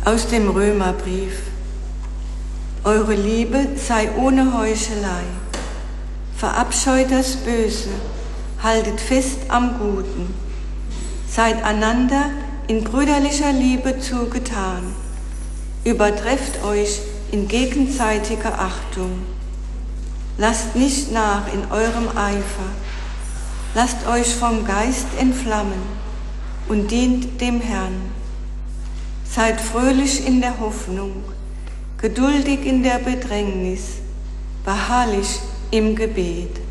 Aus dem Römerbrief. Eure Liebe sei ohne Heuchelei. Verabscheut das Böse, haltet fest am Guten. Seid einander in brüderlicher Liebe zugetan. Übertrefft euch in gegenseitiger Achtung. Lasst nicht nach in eurem Eifer. Lasst euch vom Geist entflammen und dient dem Herrn. Seid fröhlich in der Hoffnung, geduldig in der Bedrängnis, beharrlich im Gebet.